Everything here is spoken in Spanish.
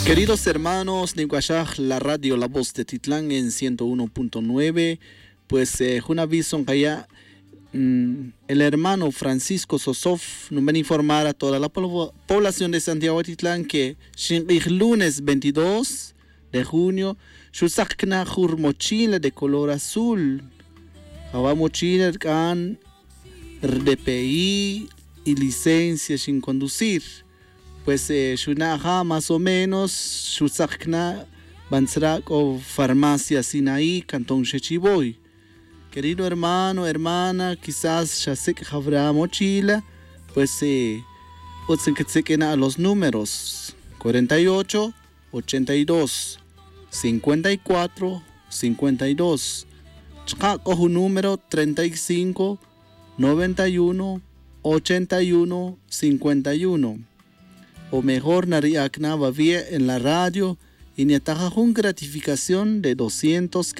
Queridos hermanos, Niguashaj, la radio La Voz de Titlán en 101.9, pues un aviso que ya el hermano Francisco Sosof nos va a informar a toda la población de Santiago de Titlán que el lunes 22 de junio Shusakna Jur mochila de color azul, Java mochila can RDPI y licencia sin conducir. Pues Shunaha más o menos Shusakna Bansrak o Farmacia Sinaí, Cantón Chechiboy. Querido hermano, hermana, quizás ya sé que habrá mochila, pues pueden que se queden a los números 48, 82, 54, 52. Cojo número 35, 91, 81, 51. O mejor, Nariakna va bien en la radio y netaja con gratificación de 200